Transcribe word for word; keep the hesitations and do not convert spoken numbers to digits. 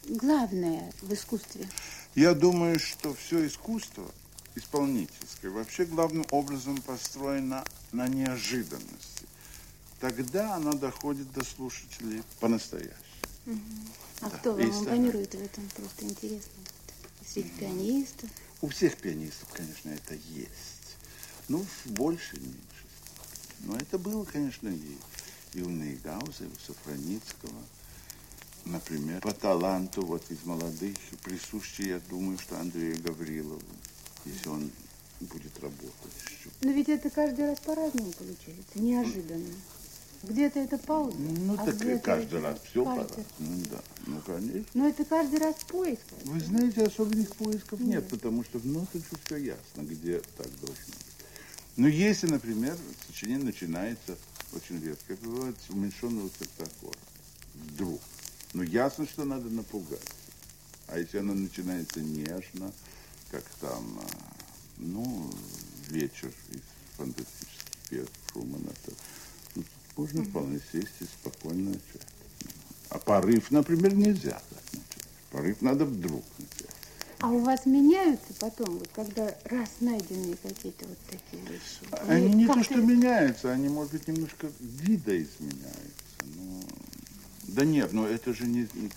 главное в искусстве? Я думаю, что все искусство исполнительское вообще главным образом построено на неожиданности. Тогда оно доходит до слушателей по-настоящему. Угу. А Да. кто вам Есть импонирует в этом? Просто интересно. Среди пианистов? У всех пианистов, конечно, это есть. Ну, в большей меньшей. Но это было, конечно, и, и у Нейгауза, и у Сафроницкого. Например, по таланту вот из молодых присущий, я думаю, что Андрею Гаврилову, если он будет работать еще. Но ведь это каждый раз по-разному получается, неожиданно. Где-то это пауза. Ну, а так и каждый раз все каждый... по-разному, да. Ну, конечно. Но это каждый раз поиск. Вы знаете, особенных поисков нет, Нет. потому что в нотах все ясно, где так должно быть. Но если, например, сочинение начинается очень редко, как бывает, с уменьшенного цветокора, вдруг, ну, ясно, что надо напугать. А если оно начинается нежно, как там, ну, вечер из фантастических пьес Шумана, то ну, можно mm-hmm. вполне сесть и спокойно начать. А порыв, например, нельзя так начать. Порыв надо вдруг начать. А у вас меняются потом, вот когда раз найденные какие-то вот такие вещи? Они не то, что меняются, они, может быть, немножко видоизменяются. Но... Да нет, но это же не...